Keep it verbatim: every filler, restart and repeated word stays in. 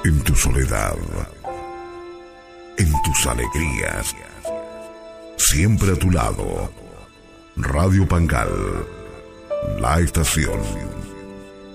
En tu soledad, en tus alegrías, siempre a tu lado. Radio Pangal, la estación